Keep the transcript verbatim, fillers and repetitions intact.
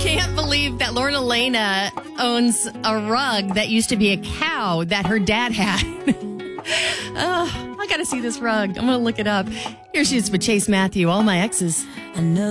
can't believe that Lauren Elena owns a rug that used to be a cow that her dad had. Oh, I got to see this rug. I'm going to look it up. Here she is with Chase Matthew, All My Exes. Another